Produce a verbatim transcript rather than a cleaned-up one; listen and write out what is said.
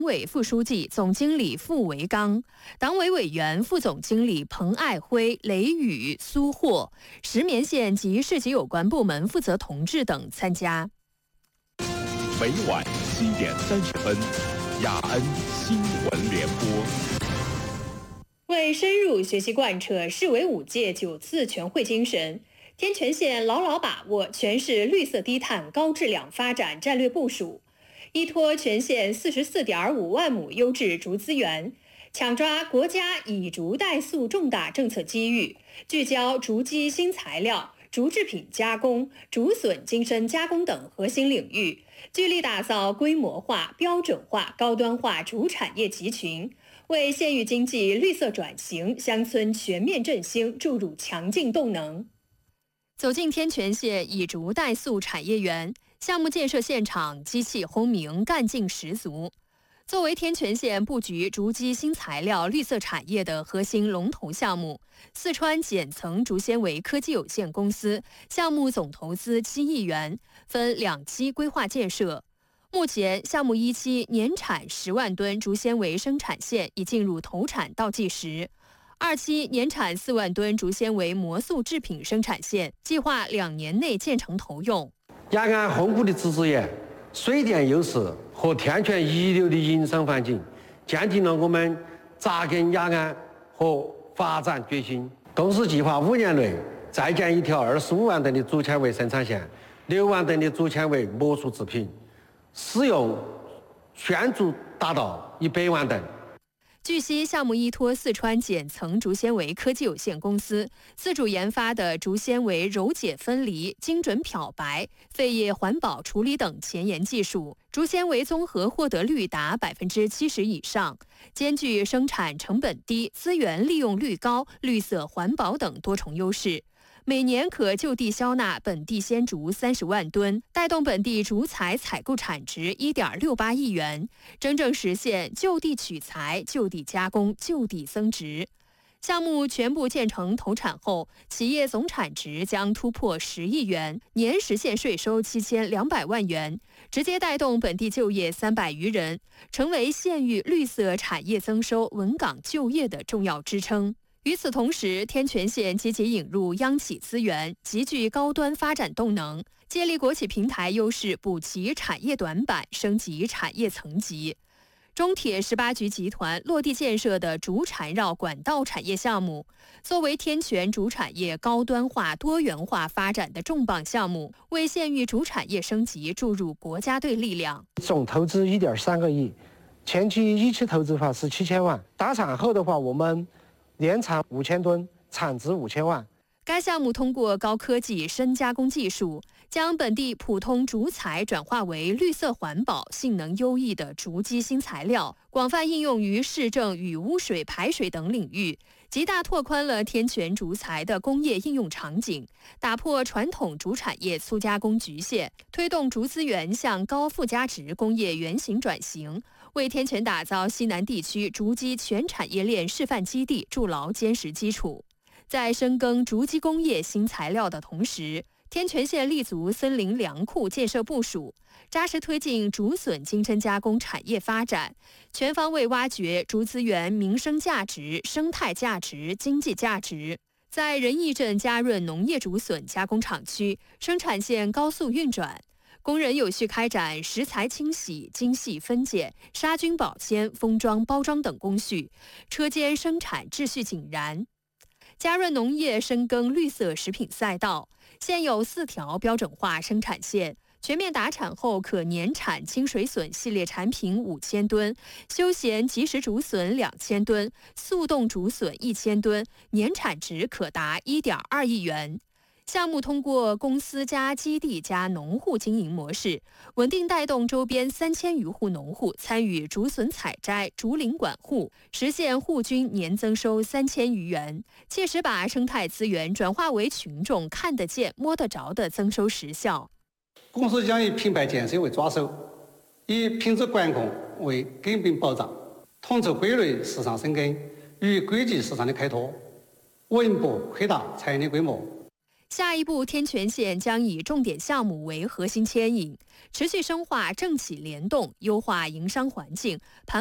委副书记、总经理傅维刚，党委委员、副总经理彭爱辉、雷宇、苏霍，石棉县及市级有关部门负责同志等参加。 每晚七点三十分，雅安新闻联播。 为深入学习贯彻市委五届九次全会精神，天全县牢牢把握全市绿色低碳高质量发展战略部署，依托全县四十四点五万亩优质竹资源，抢抓国家以竹代塑重大政策机遇，聚焦竹基新材料、竹制品加工、竹笋精深加工等核心领域，聚力打造规模化、标准化、高端化竹产业集群，为县域经济绿色转型、乡村全面振兴注入强劲动能。走进天全县以竹代塑产业园，项目建设现场机器轰鸣，干劲十足。作为天全县布局竹基新材料绿色产业的核心龙头项目，四川碱层竹纤维科技有限公司项目总投资七亿元，分两期规划建设。目前，项目一期年产十万吨竹纤维生产线已进入投产倒计时，二期年产四万吨竹纤维模塑制品生产线计划两年内建成投用。 雅安丰富的植资源、水电优势和天全一流的营商环境，坚定了我们扎根雅安和发展决心。公司计划五年内再建一条二十五万吨的竹纤维生产线，六万吨的竹纤维模塑制品，使用暄竹达到一百万吨。 据悉，项目依托四川碱层竹纤维科技有限公司自主研发的竹纤维柔解分离、精准漂白、废液环保处理等前沿技术，竹纤维综合获得率达百分之七十以上，兼具生产成本低、资源利用率高、绿色环保等多重优势。每年可就地销纳本地鲜竹三十万吨，带动本地竹材采购产值一点六八亿元，真正实现就地取材、就地加工、就地增值。项目全部建成投产后，企业总产值将突破十亿元，年实现税收七千两百万元，直接带动本地就业三百余人，成为县域绿色产业增收、稳岗就业的重要支撑。与此同时，天全县积极引入央企资源，极具高端发展动能，借力国企平台优势，补齐产业短板，升级产业层级。中铁十八局集团落地建设的竹缠绕管道产业项目，作为天全竹产业高端化、多元化发展的重磅项目，为县域竹产业升级注入国家队力量。 总投资一点三个亿，前期一期投资的话是七千万，打产后的话，我们年产五千吨，产值五千万。 该项目通过高科技深加工技术，将本地普通竹材转化为绿色环保、性能优异的竹基新材料，广泛应用于市政与污水排水等领域，极大拓宽了天全竹材的工业应用场景，打破传统竹产业粗加工局限，推动竹资源向高附加值工业原型转型，为天全打造西南地区竹基全产业链示范基地筑牢坚实基础。在深耕竹基工业新材料的同时，天全县立足森林粮库建设部署，扎实推进竹笋精深加工产业发展，全方位挖掘竹资源民生价值、生态价值、经济价值。在仁义镇嘉润农业竹笋加工厂区，生产线高速运转，工人有序开展食材清洗、精细分拣、杀菌保鲜、封装包装等工序，车间生产秩序井然。嘉润农业深耕绿色食品赛道，现有四条标准化生产线，全面达产后可年产清水笋系列产品五千吨，休闲即食竹笋两千吨，速冻竹笋一千吨，年产值可达一点二亿元。项目通过公司加基地加农户经营模式，稳定带动周边三千余户农户参与竹笋采摘、竹林管护，实现户均年增收三千余元，切实把生态资源转化为群众看得见、摸得着的增收实效。 公司将以品牌建设为抓手，以品质管控为根本保障，统筹国内市场深耕与国际市场的开拓，稳步扩大产业的规模。 下一步，天全线将以重点项目为核心牵引，持续深化政企联动，优化营商环境。